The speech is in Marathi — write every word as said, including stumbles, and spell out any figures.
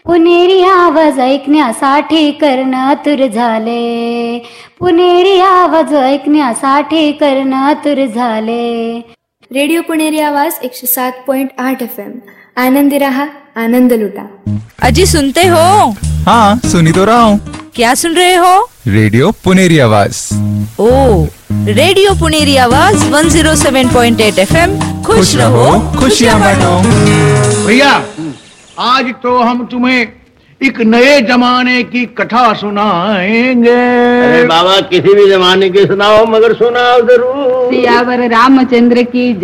पुणेरी आवाज ऐकण्यासाठी कर्ण तुर झाले, पुणेरी आवाज ऐकण्यासाठी कर्ण तुर झाले. रेडिओ पुणेरी आवाज एकशे सात पॉइंट आठ एफ एम. आनंदी रहा, आनंद लुटा. अजी सुनते हो? हाँ सुनी तो रहा हूँ. क्या सुन रहे हो? रेडियो पुनेरी आवाज. ओ, रेडियो पुनेरी आवाज एक सौ सात पॉइंट आठ एफ एम. खुश रहो, खुशियाँ बांटो. भैया आज तो हम तुम्हें एक नए जमाने की कथा सुनाएंगे. अरे बाबा किसी भी जमाने की सुनाओ मगर सुनाओ जरूर. सियावर रामचंद्र की